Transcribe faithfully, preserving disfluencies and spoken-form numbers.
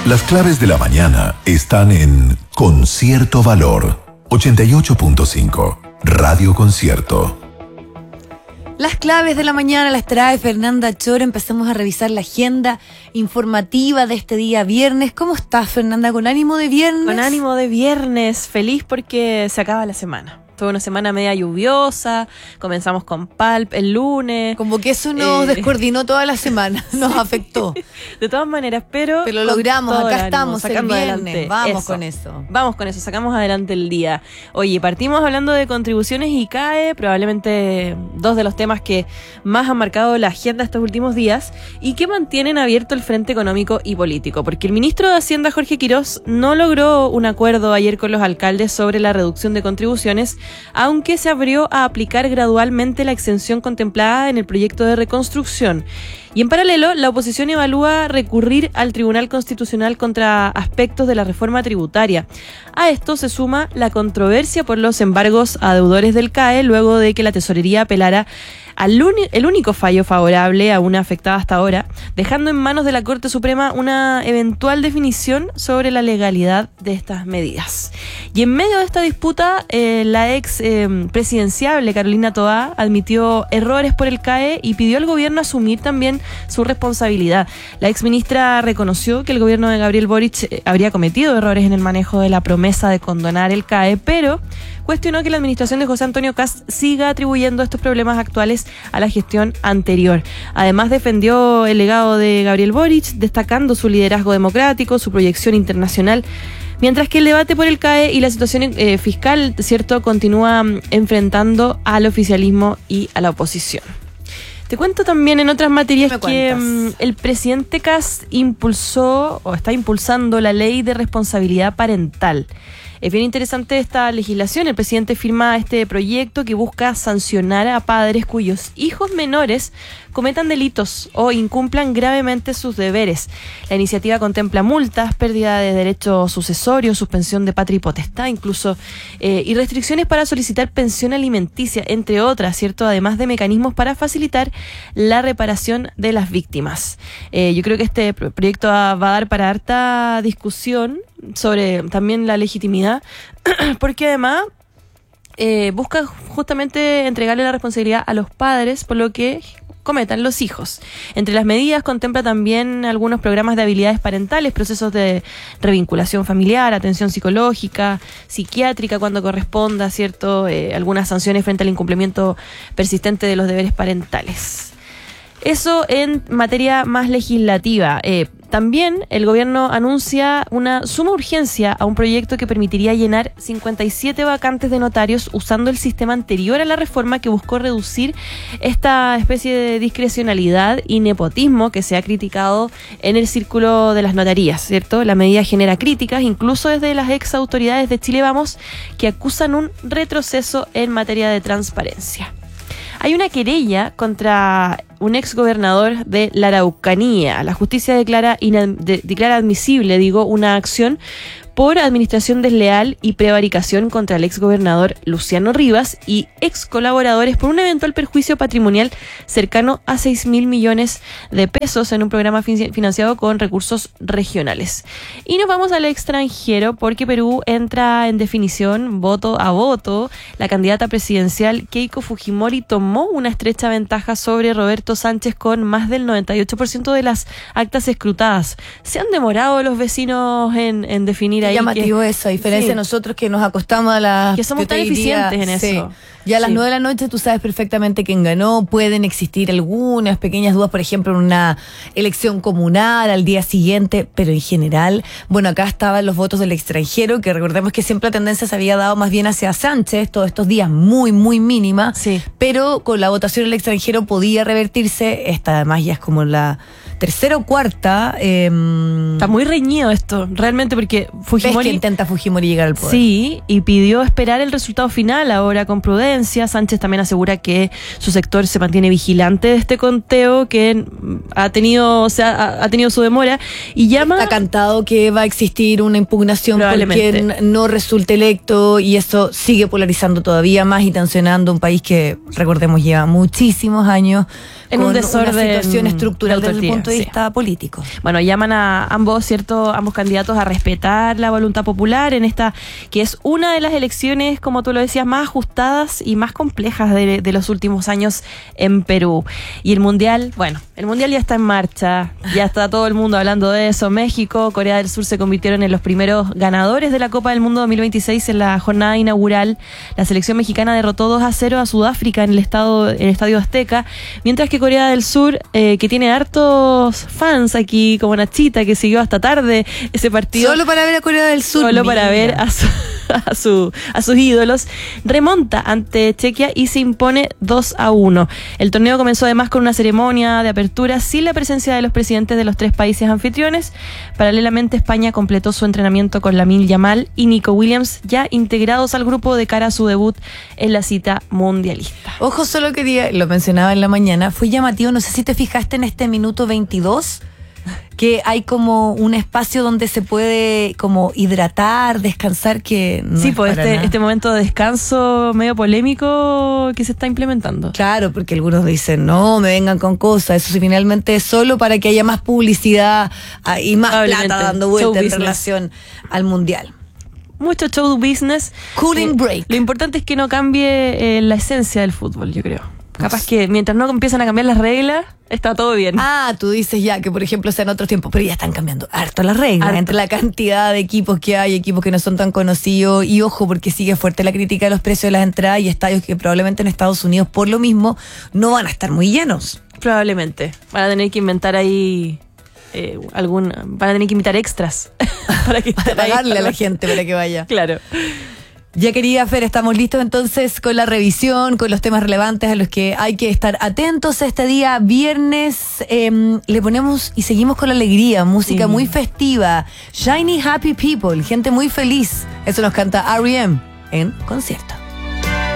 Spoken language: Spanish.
Las claves de la mañana están en Concierto Valor ochenta y ocho punto cinco, Radio Concierto. Las claves de la mañana las trae Fernanda Choro. Empezamos a revisar la agenda informativa de este día viernes. ¿Cómo estás, Fernanda? ¿Con ánimo de viernes? Con ánimo de viernes, feliz porque se acaba la semana. Toda una semana media lluviosa, comenzamos con Pulp el lunes. Como que eso nos eh, descoordinó toda la semana, nos sí, afectó. De todas maneras, pero... Pero lo logramos, acá estamos, sacando el viernes, adelante. Vamos eso. con eso. Vamos con eso, sacamos adelante el día. Oye, partimos hablando de contribuciones y C A E, probablemente dos de los temas que más han marcado la agenda estos últimos días y que mantienen abierto el frente económico y político, porque el ministro de Hacienda, Jorge Quirós, no logró un acuerdo ayer con los alcaldes sobre la reducción de contribuciones, aunque se abrió a aplicar gradualmente la exención contemplada en el proyecto de reconstrucción. Y en paralelo, la oposición evalúa recurrir al Tribunal Constitucional contra aspectos de la reforma tributaria. A esto se suma la controversia por los embargos a deudores del C A E, luego de que la tesorería apelara al uni- el único fallo favorable a una afectada hasta ahora, dejando en manos de la Corte Suprema una eventual definición sobre la legalidad de estas medidas. Y en medio de esta disputa, eh, la ex eh, presidenciable Carolina Toá admitió errores por el C A E y pidió al gobierno asumir también su responsabilidad. La ex ministra reconoció que el gobierno de Gabriel Boric eh, habría cometido errores en el manejo de la promesa de condonar el C A E, pero cuestionó que la administración de José Antonio Kast siga atribuyendo estos problemas actuales a la gestión anterior. Además, defendió el legado de Gabriel Boric, destacando su liderazgo democrático, su proyección internacional, mientras que el debate por el C A E y la situación eh, fiscal, cierto, continúa enfrentando al oficialismo y a la oposición. Te cuento también en otras materias que um, el presidente Kast impulsó o está impulsando la ley de responsabilidad parental. Es bien interesante esta legislación. El presidente firma este proyecto que busca sancionar a padres cuyos hijos menores cometan delitos o incumplan gravemente sus deberes. La iniciativa contempla multas, pérdida de derechos sucesorios, suspensión de patria y potestad, incluso, eh, y restricciones para solicitar pensión alimenticia, entre otras, ¿cierto? Además de mecanismos para facilitar la reparación de las víctimas. Eh, yo creo que este proyecto va, va a dar para harta discusión sobre también la legitimidad, porque además eh, busca justamente entregarle la responsabilidad a los padres por lo que cometan los hijos. Entre las medidas contempla también algunos programas de habilidades parentales, procesos de revinculación familiar, atención psicológica, psiquiátrica cuando corresponda, ¿cierto? Eh, algunas sanciones frente al incumplimiento persistente de los deberes parentales. Eso en materia más legislativa. Eh, También el gobierno anuncia una suma urgencia a un proyecto que permitiría llenar cincuenta y siete vacantes de notarios usando el sistema anterior a la reforma que buscó reducir esta especie de discrecionalidad y nepotismo que se ha criticado en el círculo de las notarías, ¿cierto? La medida genera críticas, incluso desde las ex autoridades de Chile Vamos, que acusan un retroceso en materia de transparencia. Hay una querella contra un ex gobernador de la Araucanía. La justicia declara, inad- de, declara admisible, digo, una acción por administración desleal y prevaricación contra el ex gobernador Luciano Rivas y ex colaboradores por un eventual perjuicio patrimonial cercano a seis mil millones de pesos en un programa fin- financiado con recursos regionales. Y nos vamos al extranjero porque Perú entra en definición voto a voto. La candidata presidencial Keiko Fujimori tomó una estrecha ventaja sobre Roberto Sánchez con más del noventa y ocho por ciento de las actas escrutadas. Se han demorado los vecinos en, en definir. Qué llamativo que, eso, a diferencia sí. de nosotros que nos acostamos a las... Que somos tan eficientes en sí. eso. Ya a las sí. nueve de la noche tú sabes perfectamente quién ganó. Pueden existir algunas pequeñas dudas, por ejemplo, en una elección comunal al día siguiente, pero en general, bueno, acá estaban los votos del extranjero, que recordemos que siempre la tendencia se había dado más bien hacia Sánchez, todos estos días muy, muy mínima, sí. pero con la votación del extranjero podía revertirse. Esta además ya es como la tercera o cuarta. Eh, Está muy reñido esto, realmente, porque Fujimori... ¿Ves que intenta Fujimori llegar al poder? Sí, y pidió esperar el resultado final ahora con prudencia. Sánchez también asegura que su sector se mantiene vigilante de este conteo que ha tenido, o sea, ha tenido su demora y llama... Está cantado que va a existir una impugnación porque no resulte electo y eso sigue polarizando todavía más y tensionando un país que, recordemos, lleva muchísimos años en con un desorden, una situación estructural desde el punto punto de Sí. vista político. Bueno, llaman a ambos, ¿cierto? Ambos candidatos a respetar la voluntad popular en esta, que es una de las elecciones, como tú lo decías, más ajustadas y más complejas de, de los últimos años en Perú. Y el Mundial, bueno, el Mundial ya está en marcha, ya está todo el mundo hablando de eso. México, Corea del Sur se convirtieron en los primeros ganadores de la Copa del Mundo dos mil veintiséis en la jornada inaugural. La selección mexicana derrotó dos a cero a Sudáfrica en el, estado, el Estadio Azteca, mientras que Corea del Sur, eh, que tiene hartos fans aquí, como Nachita, que siguió hasta tarde ese partido. Solo para ver a Corea del Sur. Solo mira. para ver a, su, a, su, a sus ídolos. Remonta ante Chequia y se impone dos a uno. El torneo comenzó además con una ceremonia de apertura sin la presencia de los presidentes de los tres países anfitriones. Paralelamente, España completó su entrenamiento con Lamine Yamal y Nico Williams, ya integrados al grupo de cara a su debut en la cita mundialista. Ojo, solo quería, lo mencionaba en la mañana, fue llamativo, no sé si te fijaste en este minuto veintidós, que hay como un espacio donde se puede como hidratar, descansar, que no Sí, es pues para este, nada. este momento de descanso medio polémico que se está implementando. Claro, porque algunos dicen, no, me vengan con cosas, eso sí, finalmente es solo para que haya más publicidad ah, y más Probablemente. plata dando Show vuelta en business. relación al Mundial. Mucho show business. Cooling Eh, break. Lo importante es que no cambie eh, la esencia del fútbol, yo creo. Capaz que mientras no empiezan a cambiar las reglas, está todo bien. Ah, tú dices ya que, por ejemplo, sean otros tiempos, pero ya están cambiando harto las reglas, Harto. entre la cantidad de equipos que hay, equipos que no son tan conocidos, y ojo, porque sigue fuerte la crítica de los precios de las entradas y estadios que probablemente en Estados Unidos, por lo mismo, no van a estar muy llenos. Probablemente. Van a tener que inventar ahí eh, algún... Van a tener que invitar extras. para que Para estén ahí. pagarle a la gente para que vaya. Claro. Ya, querida Fer, estamos listos entonces con la revisión, con los temas relevantes a los que hay que estar atentos este día viernes. Eh, le ponemos y seguimos con la alegría, música Sí. muy festiva, Shiny Happy People, gente muy feliz. Eso nos canta R E M en concierto.